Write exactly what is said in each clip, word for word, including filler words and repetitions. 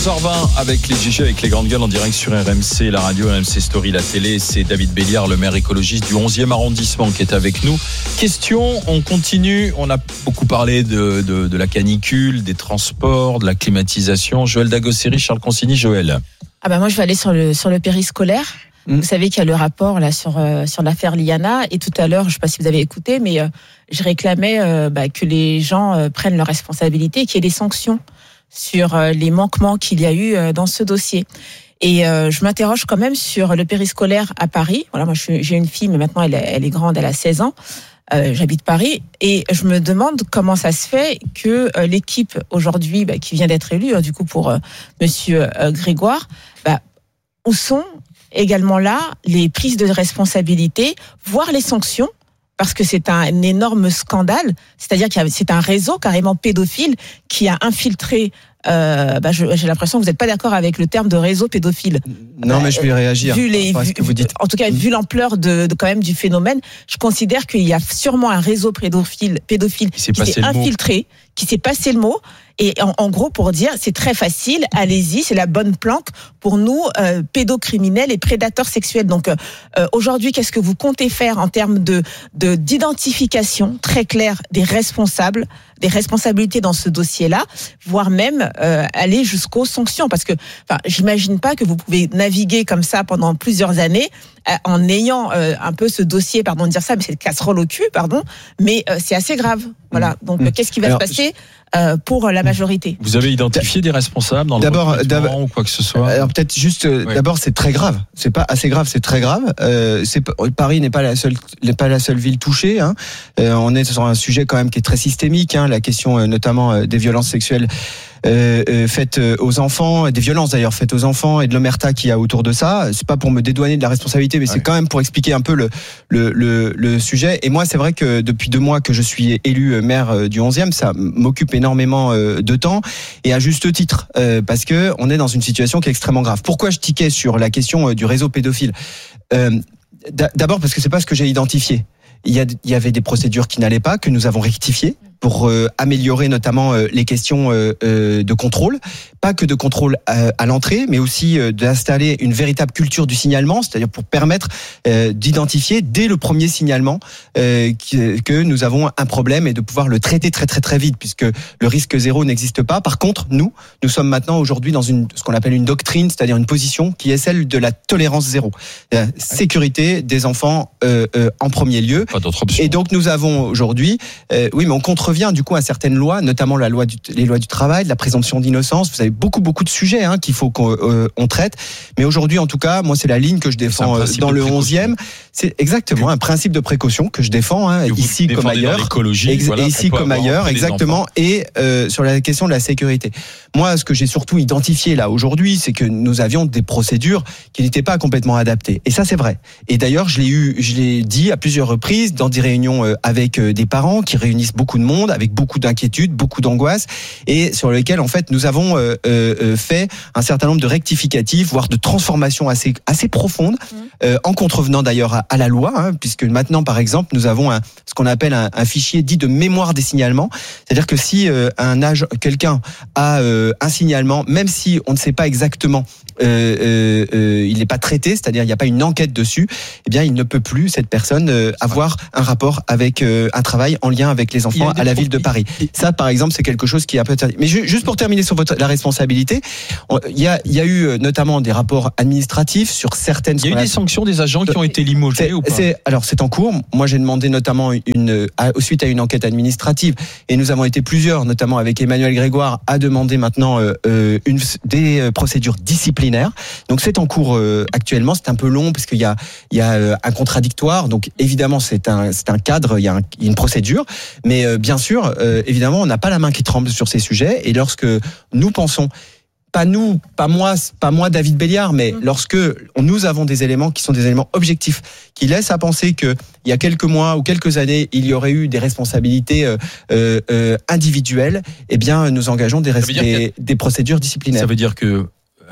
onze heures vingt avec les G G, avec les grandes gueules en direct sur R M C, la radio, R M C Story, la télé. C'est David Béliard, le maire écologiste du onzième arrondissement, qui est avec nous. Question, on continue. On a beaucoup parlé de, de, de la canicule, des transports, de la climatisation. Joël Dagosseri, Charles Consigny. Joël. Ah ben moi, je vais aller sur le, sur le périscolaire. Mmh. Vous savez qu'il y a le rapport là sur, euh, sur l'affaire Liana. Et tout à l'heure, je ne sais pas si vous avez écouté, mais euh, je réclamais euh, bah, que les gens euh, prennent leurs responsabilités et qu'il y ait des sanctions sur euh, les manquements qu'il y a eu euh, dans ce dossier. Et euh, je m'interroge quand même sur le périscolaire à Paris. Voilà, moi je suis, j'ai une fille, mais maintenant elle, elle est grande, elle a seize ans. Euh, j'habite Paris et je me demande comment ça se fait que euh, l'équipe aujourd'hui bah, qui vient d'être élue, hein, du coup pour euh, Monsieur euh, Grégoire, bah, où sont également là les prises de responsabilité, voire les sanctions? Parce que c'est un énorme scandale, c'est-à-dire que c'est un réseau carrément pédophile qui a infiltré. Euh, bah je, j'ai l'impression que vous n'êtes pas d'accord avec le terme de réseau pédophile. Non, mais je vais réagir. Vu les, vu, ce que vous dites. En tout cas, vu l'ampleur de, de quand même du phénomène, je considère qu'il y a sûrement un réseau pédophile, pédophile qui s'est, qui s'est infiltré, qui s'est passé le mot. Et en, en gros, pour dire, c'est très facile, allez-y, c'est la bonne planque pour nous, euh, pédocriminels et prédateurs sexuels. Donc, euh, aujourd'hui, qu'est-ce que vous comptez faire en termes de, de d'identification très claire des responsables, des responsabilités dans ce dossier-là, voire même euh, aller jusqu'aux sanctions? Parce que, enfin, j'imagine pas que vous pouvez naviguer comme ça pendant plusieurs années euh, en ayant euh, un peu ce dossier, pardon de dire ça, mais c'est le casserole au cul, pardon, mais euh, c'est assez grave. Voilà. Donc, mmh. qu'est-ce qui va Alors, se passer euh, pour la majorité? Vous avez identifié des responsables dans le d'abord, d'abord ou quoi que ce soit? Alors peut-être juste, euh, oui. d'abord, c'est très grave. C'est pas assez grave, c'est très grave. Euh, c'est Paris n'est pas la seule, n'est pas la seule ville touchée. Hein. Euh, on est sur un sujet quand même qui est très systémique. Hein, la question euh, notamment euh, des violences sexuelles. Euh, euh, faites aux enfants, des violences d'ailleurs faites aux enfants et de l'omerta qu'il y a autour de ça. C'est pas pour me dédouaner de la responsabilité, mais ouais. c'est quand même pour expliquer un peu le, le le le sujet. Et moi, c'est vrai que depuis deux mois que je suis élu maire du onzième, ça m'occupe énormément de temps et à juste titre, euh, parce que on est dans une situation qui est extrêmement grave. Pourquoi je tiquais sur la question du réseau pédophile? euh, D'abord parce que c'est pas ce que j'ai identifié. Il y, a, il y avait des procédures qui n'allaient pas, que nous avons rectifiées pour euh, améliorer notamment euh, les questions euh, euh, de contrôle, pas que de contrôle à, à l'entrée, mais aussi euh, d'installer une véritable culture du signalement, c'est-à-dire pour permettre euh, d'identifier dès le premier signalement euh, que, que nous avons un problème et de pouvoir le traiter très très très vite, puisque le risque zéro n'existe pas. Par contre, nous, nous sommes maintenant aujourd'hui dans une, ce qu'on appelle une doctrine, c'est-à-dire une position qui est celle de la tolérance zéro, la sécurité des enfants euh, euh, en premier lieu. Pas d'autre option. Et donc nous avons aujourd'hui, euh, oui, mais on contrevient du coup à certaines lois, notamment la loi du, les lois du travail, la présomption d'innocence. Vous avez beaucoup beaucoup de sujets hein, qu'il faut qu'on euh, on traite. Mais aujourd'hui, en tout cas, moi c'est la ligne que je défends euh, dans le onzième. C'est exactement un principe de précaution que je défends hein, ici comme ailleurs, Ex- voilà, ici comme ailleurs, exactement. Et euh, sur la question de la sécurité. Moi, ce que j'ai surtout identifié là aujourd'hui, c'est que nous avions des procédures qui n'étaient pas complètement adaptées. Et ça, c'est vrai. Et d'ailleurs, je l'ai eu, je l'ai dit à plusieurs reprises dans des réunions avec des parents qui réunissent beaucoup de monde, avec beaucoup d'inquiétudes, beaucoup d'angoisse, et sur lesquels en fait nous avons euh, euh, fait un certain nombre de rectificatifs, voire de transformations assez assez profondes, mmh. euh, en contrevenant d'ailleurs à, à la loi, hein, puisque maintenant par exemple nous avons un, ce qu'on appelle un, un fichier dit de mémoire des signalements, c'est-à-dire que si euh, un âge quelqu'un a euh, un signalement, même si on ne sait pas exactement, euh, euh, euh, il n'est pas traité, c'est-à-dire il n'y a pas une enquête dessus, eh bien il ne peut plus cette personne euh, avoir un rapport avec euh, un travail en lien avec les enfants à la ville de Paris. Ça, par exemple, c'est quelque chose qui est un peu... Mais juste pour terminer sur votre, la responsabilité, il y a, il y a eu notamment des rapports administratifs sur certaines... Il y a eu des sanctions des agents qui ont été limogés ou pas? c'est, Alors, c'est en cours. Moi, j'ai demandé notamment, une, à, suite à une enquête administrative, et nous avons été plusieurs, notamment avec Emmanuel Grégoire, à demander maintenant euh, une, des procédures disciplinaires. Donc, c'est en cours euh, actuellement. C'est un peu long parce qu'il y a, il y a euh, un contradictoire. Donc, évidemment, c'est un, c'est un cadre, il y a, un, il y a une procédure. Mais euh, bien sûr, euh, évidemment, on n'a pas la main qui tremble sur ces sujets. Et lorsque nous pensons, pas nous, pas moi, pas moi, David Béliard, mais mmh. lorsque nous avons des éléments qui sont des éléments objectifs, qui laissent à penser que il y a quelques mois ou quelques années, il y aurait eu des responsabilités euh, euh, individuelles, eh bien, nous engageons des, res- des, des procédures disciplinaires. Ça veut dire que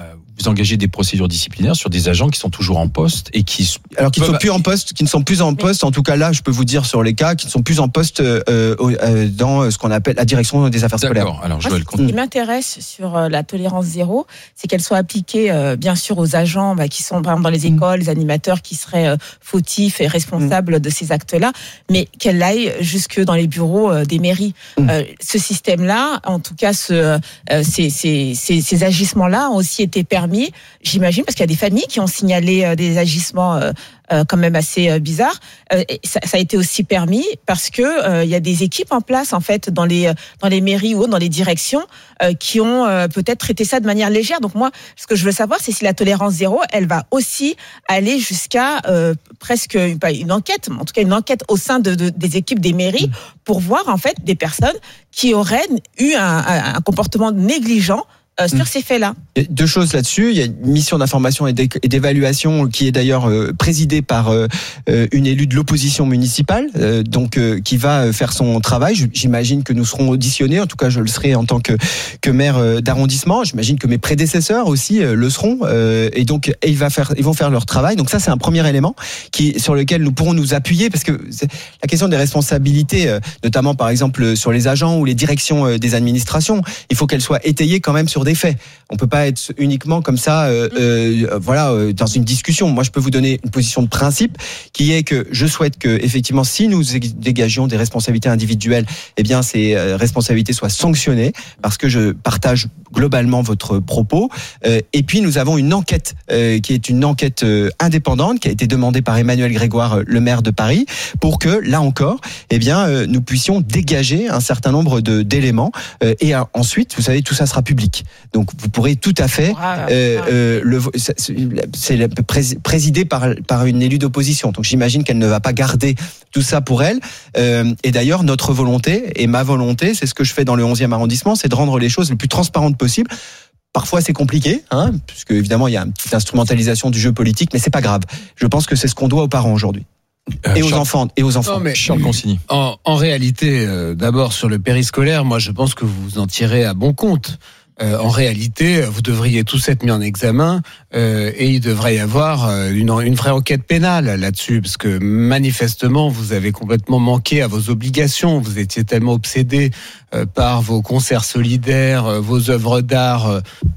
vous engagez des procédures disciplinaires sur des agents qui sont toujours en poste et qui alors qui ne peuvent... sont plus en poste, qui ne sont plus en poste. En tout cas, là, je peux vous dire sur les cas qui ne sont plus en poste euh, euh, dans ce qu'on appelle la direction des affaires scolaires. D'accord. Alors, Joël, ce qui m'intéresse sur la tolérance zéro, c'est qu'elle soit appliquée, euh, bien sûr, aux agents bah, qui sont par exemple dans les écoles, les animateurs qui seraient euh, fautifs et responsables mmh. de ces actes-là, mais qu'elle aille jusque dans les bureaux euh, des mairies. Mmh. Euh, ce système-là, en tout cas, ce, euh, ces, ces, ces, ces agissements-là ont aussi été permis, j'imagine, parce qu'il y a des familles qui ont signalé euh, des agissements euh, euh, quand même assez euh, bizarres. Euh, et ça, ça a été aussi permis parce que euh, il y a des équipes en place en fait dans les dans les mairies ou dans les directions euh, qui ont euh, peut-être traité ça de manière légère. Donc moi, ce que je veux savoir, c'est si la tolérance zéro, elle va aussi aller jusqu'à euh, presque pas une enquête, mais en tout cas une enquête au sein de, de des équipes des mairies pour voir en fait des personnes qui auraient eu un, un, un comportement négligent Euh, sur mmh. ces faits-là. Il y a deux choses là-dessus. Il y a une mission d'information et d'évaluation qui est d'ailleurs euh, présidée par euh, une élue de l'opposition municipale, euh, donc euh, qui va faire son travail. J'imagine que nous serons auditionnés. En tout cas, je le serai en tant que que maire d'arrondissement. J'imagine que mes prédécesseurs aussi euh, le seront. Euh, et donc, et il va faire, ils vont faire leur travail. Donc ça, c'est un premier élément qui sur lequel nous pourrons nous appuyer parce que la question des responsabilités, euh, notamment par exemple sur les agents ou les directions euh, des administrations, il faut qu'elles soient étayées quand même sur des faits. On peut pas être uniquement comme ça, euh, euh, voilà, euh, dans une discussion. Moi, je peux vous donner une position de principe qui est que je souhaite que, effectivement, si nous dégagions des responsabilités individuelles, eh bien, ces euh, responsabilités soient sanctionnées, parce que je partage globalement votre propos. Euh, et puis, nous avons une enquête euh, qui est une enquête euh, indépendante qui a été demandée par Emmanuel Grégoire, euh, le maire de Paris, pour que, là encore, eh bien, euh, nous puissions dégager un certain nombre de d'éléments. Euh, et euh, ensuite, vous savez, tout ça sera public. Donc vous pourrez tout à fait euh, euh, le c'est présidé par par une élue d'opposition. Donc j'imagine qu'elle ne va pas garder tout ça pour elle. Euh, et d'ailleurs notre volonté et ma volonté, c'est ce que je fais dans le onzième arrondissement, c'est de rendre les choses le plus transparentes possible. Parfois c'est compliqué, hein, puisque évidemment il y a une petite instrumentalisation du jeu politique, mais c'est pas grave. Je pense que c'est ce qu'on doit aux parents aujourd'hui. Euh, et aux Charles, enfants et aux enfants. Non, mais Charles Consigny. En, en réalité, euh, d'abord sur le périscolaire, moi je pense que vous en tirez à bon compte. Euh, en réalité, vous devriez tous être mis en examen euh, et il devrait y avoir une, une vraie enquête pénale là-dessus, parce que manifestement, vous avez complètement manqué à vos obligations. Vous étiez tellement obsédé euh, par vos concerts solidaires, euh, vos œuvres d'art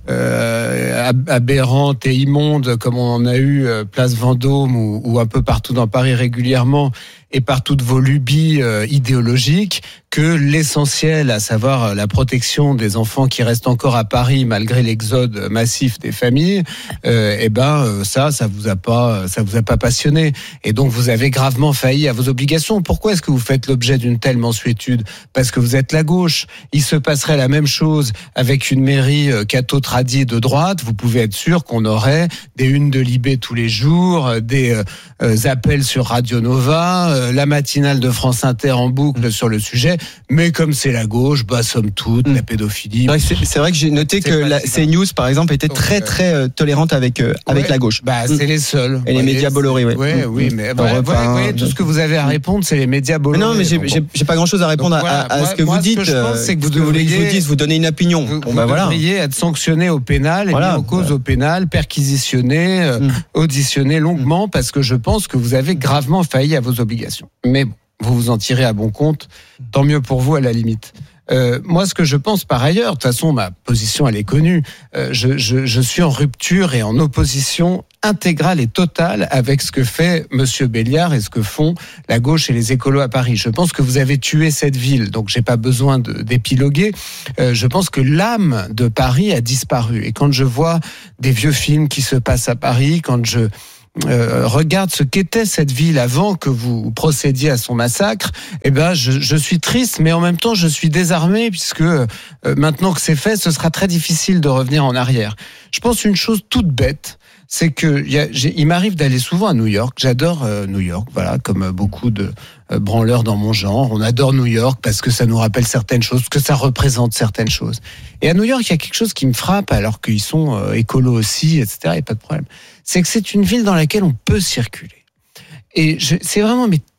euh, aberrantes et immondes, comme on en a eu euh, place Vendôme ou, ou un peu partout dans Paris régulièrement, et par toutes vos lubies euh, idéologiques, que l'essentiel, à savoir la protection des enfants qui restent encore à Paris malgré l'exode massif des familles, euh, eh ben ça, ça vous a pas, ça vous a pas passionné. Et donc vous avez gravement failli à vos obligations. Pourquoi est-ce que vous faites l'objet d'une telle mansuétude ? Parce que vous êtes la gauche. Il se passerait la même chose avec une mairie catho-tradie de droite. Vous pouvez être sûr qu'on aurait des unes de Libé tous les jours, des euh, appels sur Radio Nova, euh, la matinale de France Inter en boucle sur le sujet. Mais comme c'est la gauche, bah somme toute, mmh. la pédophilie. Ouais, c'est, c'est vrai que j'ai noté que la CNews, par exemple, était donc, très très euh, tolérante avec euh, avec ouais, la gauche. Bah c'est mmh. les seuls. Et les médias Bolloré, oui. Ouais, oui, mais bah, ouais, ouais, tout ce que vous avez à répondre, c'est les médias Bolloré. Mais non, mais j'ai, j'ai, j'ai pas grand chose à répondre donc, voilà, à, à moi, ce que moi, vous dites. Ce que je pense, c'est que vous devriez, que vous dites, vous donnez une opinion. Vous, bon, vous bah, voilà. devriez être sanctionné au pénal, voilà, et mis en cause voilà. au pénal, perquisitionné, euh, mmh. auditionné longuement, mmh. parce que je pense que vous avez gravement failli à vos obligations. Mais bon. Vous vous en tirez à bon compte, tant mieux pour vous à la limite. Euh, moi, ce que je pense par ailleurs, de toute façon, ma position, elle est connue. Euh, je, je, je suis en rupture et en opposition intégrale et totale avec ce que fait Monsieur Béliard et ce que font la gauche et les écolos à Paris. Je pense que vous avez tué cette ville, donc j'ai pas besoin de, d'épiloguer. Euh, je pense que l'âme de Paris a disparu. Et quand je vois des vieux films qui se passent à Paris, quand je Euh, regarde ce qu'était cette ville avant que vous procédiez à son massacre, eh ben je, je suis triste, mais en même temps je suis désarmé, puisque euh, maintenant que c'est fait, ce sera très difficile de revenir en arrière. Je pense une chose toute bête, c'est que y a, il m'arrive d'aller souvent à New York. J'adore euh, New York, voilà, comme beaucoup de euh, branleurs dans mon genre. On adore New York parce que ça nous rappelle certaines choses, que ça représente certaines choses. Et à New York, il y a quelque chose qui me frappe, alors qu'ils sont euh, écolos aussi, et cetera. Il n'y a pas de problème. C'est que c'est une ville dans laquelle on peut circuler. Et je, c'est vraiment mais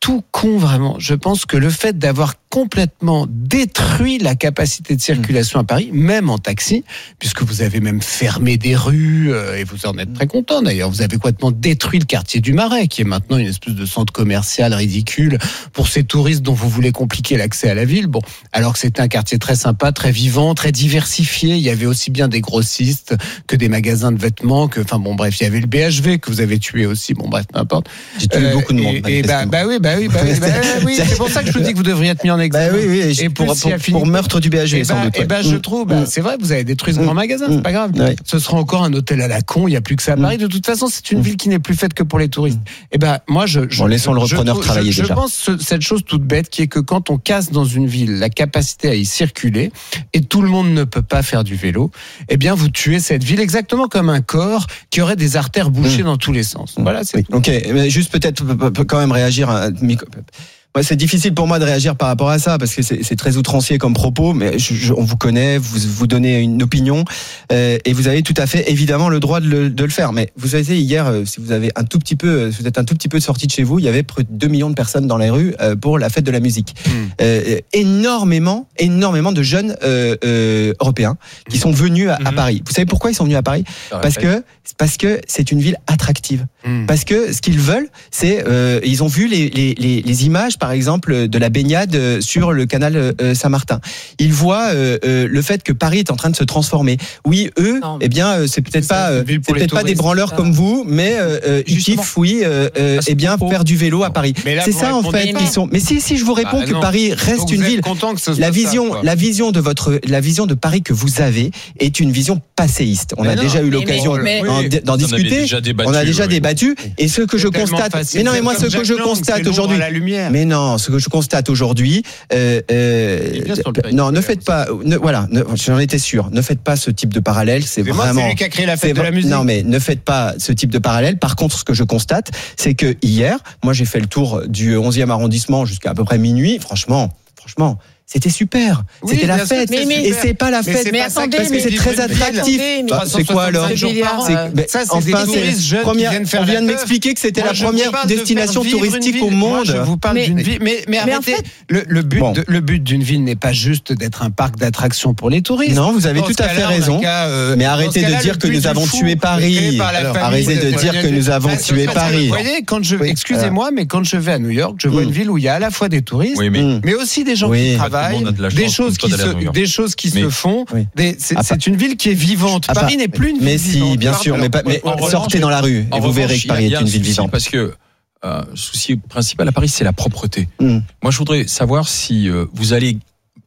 tout con vraiment. Je pense que le fait d'avoir complètement détruit la capacité de circulation à Paris, même en taxi, puisque vous avez même fermé des rues, euh, et vous en êtes très content d'ailleurs, vous avez complètement détruit le quartier du Marais, qui est maintenant une espèce de centre commercial ridicule pour ces touristes dont vous voulez compliquer l'accès à la ville. Bon, alors que c'était un quartier très sympa, très vivant, très diversifié. Il y avait aussi bien des grossistes que des magasins de vêtements, que, enfin bon, bref, il y avait le B H V que vous avez tué aussi. Bon, bref, peu importe. J'ai tué euh, beaucoup de monde. Et, et bah, bah oui, bah oui, bah oui, bah oui, c'est pour ça que je vous dis que vous devriez être mis en examen. Bah oui, oui, et, et pour, pour, pour, pour meurtre du B H V, et sans bah, doute. Et bah, ouais. je trouve, bah, c'est vrai, vous avez détruit ce mmh. grand magasin, c'est pas grave. Ouais. Ce sera encore un hôtel à la con, il n'y a plus que ça à Paris. De toute façon, c'est une ville qui n'est plus faite que pour les touristes. Et ben, moi, je, je bon, laissons le repreneur je, travailler je, déjà. Je pense ce, cette chose toute bête qui est que quand on casse dans une ville la capacité à y circuler et tout le monde ne peut pas faire du vélo, eh bien, vous tuez cette ville exactement comme un corps qui aurait des artères bouchées mmh. dans tous les sens. Voilà, c'est. Oui. Ok, mais juste peut-être quand même réagir à. Ouais, c'est difficile pour moi de réagir par rapport à ça parce que c'est, c'est très outrancier comme propos, mais je, je, on vous connaît, vous vous donnez une opinion euh, et vous avez tout à fait évidemment le droit de le, de le faire. Mais vous savez hier, euh, si vous avez un tout petit peu, si vous êtes un tout petit peu sorti de chez vous, il y avait près de deux millions de personnes dans les rues euh, pour la fête de la musique. Mmh. Euh, énormément, énormément de jeunes euh, euh, européens qui sont venus à, mmh. à Paris. Vous savez pourquoi ils sont venus à Paris ? Parce que parce que c'est une ville attractive. Mmh. Parce que ce qu'ils veulent, c'est euh, ils ont vu les les les, les images par exemple de la baignade sur le canal Saint-Martin. Ils voient euh, euh, le fait que Paris est en train de se transformer. Oui, eux, non, eh bien, c'est peut-être c'est pas, euh, c'est peut-être pas des branleurs comme vous, mais euh, ils kiffent, oui, euh, euh, eh bien, faire du vélo à Paris. Là, c'est ça en fait. Ils sont. Mais si, si, je vous réponds bah, que non. Paris reste donc une ville. La vision, ça, la vision de votre, la vision de Paris que vous avez est une vision passéiste. On mais a non, déjà eu l'occasion mais, mais, mais, d'en discuter. On a déjà débattu. Et ce que je constate. Mais non, mais moi, ce que je constate aujourd'hui. Mais non. Non, ce que je constate aujourd'hui, euh, euh, non, ne faites pas, ne, voilà, ne, j'en étais sûr, ne faites pas ce type de parallèle, c'est mais vraiment. Moi, c'est lui qui a créé la fête de la musique. Non, mais ne faites pas ce type de parallèle. Par contre, ce que je constate, c'est que hier, moi, j'ai fait le tour du onzième arrondissement jusqu'à à peu près minuit. Franchement, franchement. C'était super. Oui, c'était la fête. Mais, mais, et c'est pas la fête. Mais attendez, parce que c'est très attractif. Bah, c'est quoi alors? C'est, ça, c'est enfin, des touristes jeunes première, qui viennent faire on vient de m'expliquer que c'était Moi, la première destination de touristique au monde. Moi, je vous parle mais, d'une ville. Mais, mais, mais arrêtez. En fait, le, le, but bon. de, le but d'une ville n'est pas juste d'être un parc d'attractions pour les touristes. Non, vous avez tout à fait raison. Mais arrêtez de dire que nous avons tué Paris. Arrêtez de dire que nous avons tué Paris. Vous voyez, quand je, excusez-moi, mais quand je vais à New York, je vois une ville où il y a à la fois des touristes, mais aussi des gens qui travaillent, des choses qui se, des choses qui mais, se font. Oui. Des, c'est, c'est une ville qui est vivante. Paris pas, n'est plus une ville mais vivante. Mais si, bien sûr. Mais, pas, mais sortez dans la rue et vous verrez que Paris est une ville vivante. Parce que euh, le souci principal à Paris, c'est la propreté. Mm. Moi, je voudrais savoir si euh, vous allez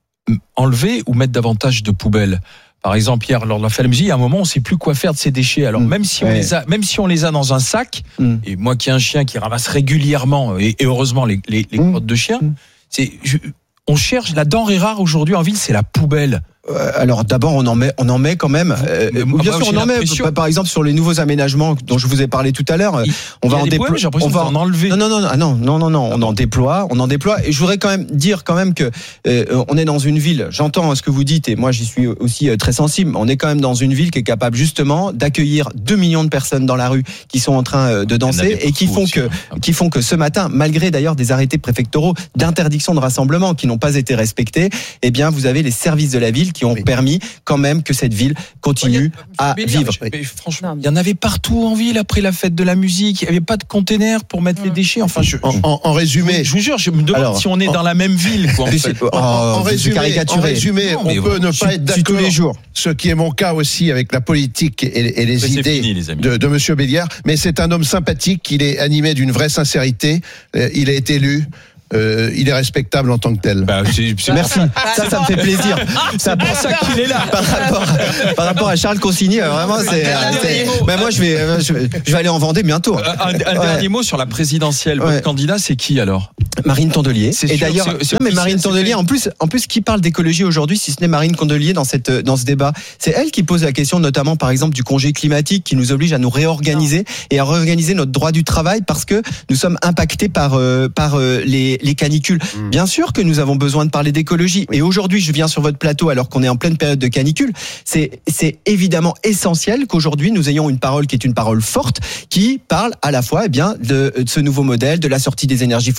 enlever ou mettre davantage de poubelles. Par exemple, hier, lors de la fête de la musique, il y a un moment, on ne sait plus quoi faire de ces déchets. Alors, mmh, même si on ouais. les a, même si on les a dans un sac, mmh. et moi qui ai un chien qui ramasse régulièrement, et, et heureusement les, les, les mmh. crottes de chien, mmh. c'est, je, on cherche la denrée rare aujourd'hui en ville, c'est la poubelle. Alors d'abord on en met on en met quand même euh, bien moi, sûr on en met par, par exemple sur les nouveaux aménagements dont je vous ai parlé tout à l'heure il, on va en déployer on va en enlever non non non non non non non on en déploie on en déploie et je voudrais quand même dire quand même que euh, on est dans une ville, j'entends ce que vous dites et moi j'y suis aussi très sensible, on est quand même dans une ville qui est capable justement d'accueillir deux millions de personnes dans la rue qui sont en train de danser et qui font aussi, que hein. qui font que ce matin, malgré d'ailleurs des arrêtés préfectoraux d'interdiction de rassemblement qui n'ont pas été respectés, eh bien vous avez les services de la ville qui ont oui. permis quand même que cette ville continue à vivre. Mais, mais franchement, il y en avait partout en ville après la fête de la musique. Il n'y avait pas de containers pour mettre mmh. les déchets. Enfin, je, en, en, en résumé, je vous jure, je me demande Alors, si on est en, dans la même ville. Quoi, en, fait. en, en, en résumé, en résumé non, on peut ouais. ne pas être d'accord. Tous les jours. Ce qui est mon cas aussi avec la politique et, et les mais idées fini, les de, de Monsieur Béliard. Mais c'est un homme sympathique. Il est animé d'une vraie sincérité. Il a été élu. Euh, il est respectable en tant que tel. Bah, c'est, c'est Merci. Ça, ça me fait plaisir. C'est pour ça qu'il est là. Par rapport, par rapport à Charles Consigny, vraiment, c'est. c'est bah, moi, je vais, je vais, je vais aller en Vendée bientôt. Un, un ouais. dernier mot sur la présidentielle. Votre ouais. candidat, c'est qui alors? Marine Tondelier. C'est et sûr, d'ailleurs, c'est, c'est non, mais Marine Tondelier, en plus, en plus, qui parle d'écologie aujourd'hui, si ce n'est Marine Tondelier dans cette, dans ce débat, c'est elle qui pose la question, notamment, par exemple, du congé climatique, qui nous oblige à nous réorganiser non. et à réorganiser notre droit du travail parce que nous sommes impactés par, euh, par euh, les, les canicules. Bien sûr que nous avons besoin de parler d'écologie. Et aujourd'hui, je viens sur votre plateau alors qu'on est en pleine période de canicule. C'est, c'est évidemment essentiel qu'aujourd'hui, nous ayons une parole qui est une parole forte, qui parle à la fois, eh bien, de, de ce nouveau modèle, de la sortie des énergies fossiles et de la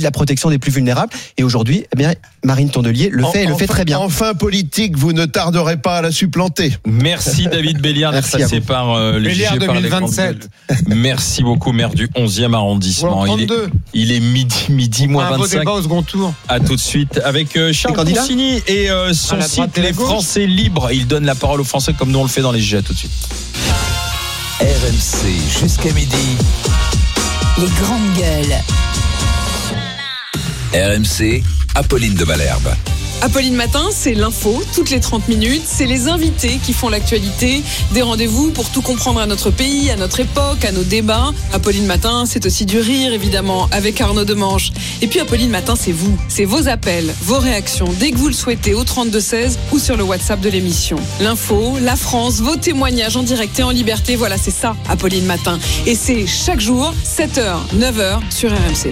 la protection des plus vulnérables. Et aujourd'hui, eh bien, Marine Tondelier le fait, et le enfin, fait très bien. Enfin, politique, vous ne tarderez pas à la supplanter. Merci David Béliard d'être passé par euh, le Béliard J G deux mille vingt-sept. Merci beaucoup, maire du onzième arrondissement. Il est, il est midi, midi moins un vingt-cinq. Débat au second tour. À tout de suite avec euh, Charles Consigny et euh, son site Les Français Libres. Il donne la parole aux Français comme nous on le fait dans les G G. À tout de suite. R M C jusqu'à midi. Les grandes gueules. R M C, Apolline de Malherbe. Apolline Matin, c'est l'info, toutes les trente minutes. C'est les invités qui font l'actualité. Des rendez-vous pour tout comprendre à notre pays, à notre époque, à nos débats. Apolline Matin, c'est aussi du rire, évidemment, avec Arnaud Demanche. Et puis Apolline Matin, c'est vous. C'est vos appels, vos réactions, dès que vous le souhaitez, au trente-deux seize ou sur le WhatsApp de l'émission. L'info, la France, vos témoignages en direct et en liberté. Voilà, c'est ça, Apolline Matin. Et c'est chaque jour, sept heures, neuf heures, sur R M C.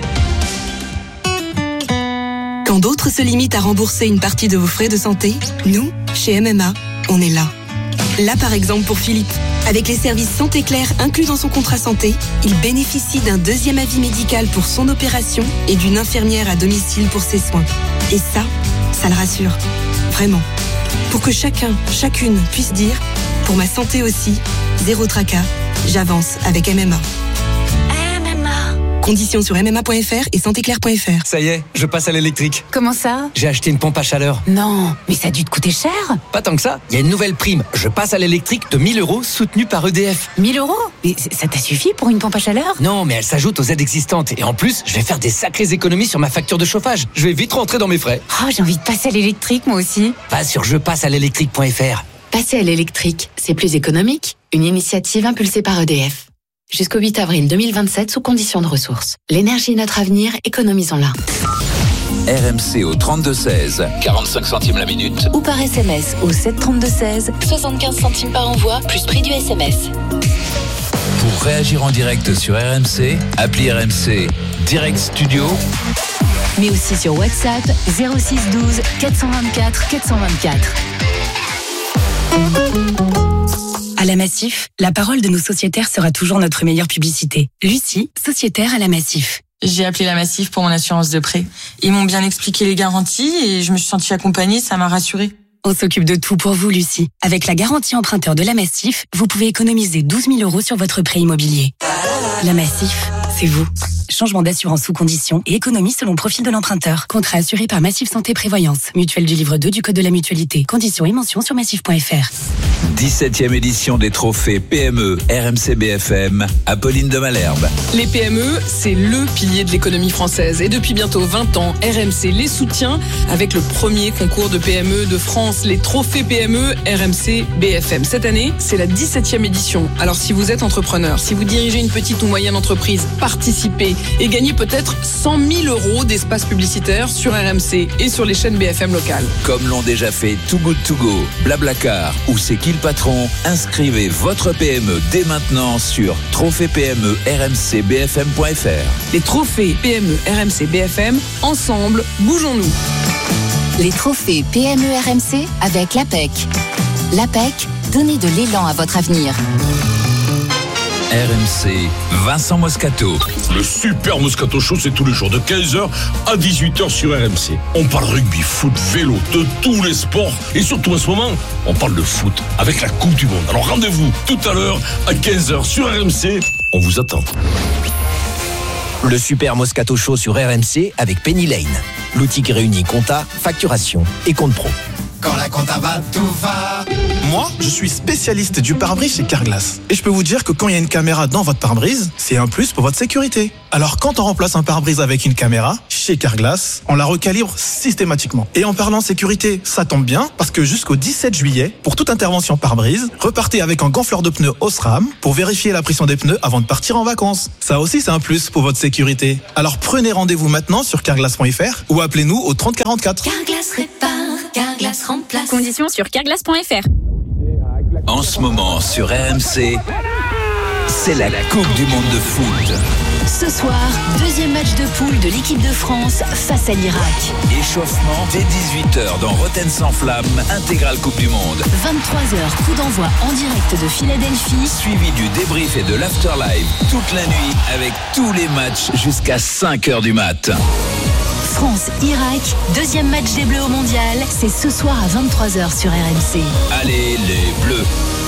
Quand d'autres se limitent à rembourser une partie de vos frais de santé, nous, chez M M A, on est là. Là, par exemple, pour Philippe. Avec les services Santé Claire inclus dans son contrat santé, il bénéficie d'un deuxième avis médical pour son opération et d'une infirmière à domicile pour ses soins. Et ça, ça le rassure. Vraiment. Pour que chacun, chacune puisse dire, pour ma santé aussi, zéro tracas, j'avance avec M M A. Conditions sur m m a point f r et santé claire point f r. Ça y est, je passe à l'électrique. Comment ça? J'ai acheté une pompe à chaleur. Non, mais ça a dû te coûter cher. Pas tant que ça, il y a une nouvelle prime. Je passe à l'électrique de mille euros soutenue par E D F. mille euros? Mais ça t'a suffi pour une pompe à chaleur? Non, mais elle s'ajoute aux aides existantes. Et en plus, je vais faire des sacrées économies sur ma facture de chauffage. Je vais vite rentrer dans mes frais. Oh, j'ai envie de passer à l'électrique, moi aussi. Va sur je passe à l'électrique point f r. Passer à l'électrique, c'est plus économique. Une initiative impulsée par E D F. Jusqu'au huit avril deux mille vingt-sept sous conditions de ressources. L'énergie est notre avenir, économisons-la. R M C au trente-deux seize, quarante-cinq centimes la minute. Ou par S M S au sept trente-deux seize, soixante-quinze centimes par envoi, plus prix du S M S. Pour réagir en direct sur R M C, appelez R M C Direct Studio. Mais aussi sur WhatsApp zéro six douze quatre cent vingt-quatre quatre cent vingt-quatre. À la Massif, la parole de nos sociétaires sera toujours notre meilleure publicité. Lucie, sociétaire à la Massif. J'ai appelé la Massif pour mon assurance de prêt. Ils m'ont bien expliqué les garanties et je me suis sentie accompagnée, ça m'a rassurée. On s'occupe de tout pour vous, Lucie. Avec la garantie emprunteur de la Massif, vous pouvez économiser douze mille euros sur votre prêt immobilier. La Massif, c'est vous. Changement d'assurance sous condition et économie selon profil de l'emprunteur. Contrat assuré par Massif Santé Prévoyance. Mutuelle du livre deux du Code de la Mutualité. Conditions et mentions sur massif point f r. dix-septième édition des trophées P M E R M C B F M. Apolline de Malherbe. Les P M E, c'est le pilier de l'économie française. Et depuis bientôt vingt ans, R M C les soutient avec le premier concours de P M E de France, les trophées P M E R M C B F M. Cette année, c'est la dix-septième édition. Alors si vous êtes entrepreneur, si vous dirigez une petite ou moyenne entreprise, participez et gagnez peut-être cent mille euros d'espace publicitaire sur R M C et sur les chaînes B F M locales. Comme l'ont déjà fait Too Good To Go, Blablacar ou C'est qui le patron, inscrivez votre P M E dès maintenant sur trophée P M E R M C B F M point f r. Les trophées P M E R M C B F M, ensemble, bougeons-nous. Les trophées P M E R M C avec l'A P E C. L'A P E C, donnez de l'élan à votre avenir. R M C, Vincent Moscato. Le super Moscato Show, c'est tous les jours de quinze heures à dix-huit heures sur R M C. On parle rugby, foot, vélo, de tous les sports. Et surtout en ce moment, on parle de foot avec la Coupe du Monde. Alors rendez-vous tout à l'heure à quinze heures sur R M C. On vous attend. Le super Moscato Show sur R M C avec Penny Lane. L'outil qui réunit compta, facturation et compte pro. Quand la compta va, tout va. Moi, je suis spécialiste du pare-brise chez Carglass. Et je peux vous dire que quand il y a une caméra dans votre pare-brise, c'est un plus pour votre sécurité. Alors quand on remplace un pare-brise avec une caméra, chez Carglass, on la recalibre systématiquement. Et en parlant sécurité, ça tombe bien, parce que jusqu'au dix-sept juillet, pour toute intervention pare-brise, repartez avec un gonfleur de pneus Osram pour vérifier la pression des pneus avant de partir en vacances. Ça aussi, c'est un plus pour votre sécurité. Alors prenez rendez-vous maintenant sur carglass point f r ou appelez-nous au trente quarante-quatre. Carglass répare, Carglass remplace. Conditions sur carglass point f r. En ce moment sur R M C, c'est la Coupe du Monde de foot. Ce soir, deuxième match de poule de l'équipe de France face à l'Irak. Échauffement dès dix-huit heures dans Rotten sans flamme, intégrale Coupe du Monde. vingt-trois heures, coup d'envoi en direct de Philadelphie. Suivi du débrief et de l'afterlife toute la nuit avec tous les matchs jusqu'à cinq heures du mat. France-Irak, deuxième match des Bleus au mondial, c'est ce soir à vingt-trois heures sur R M C. Allez les Bleus!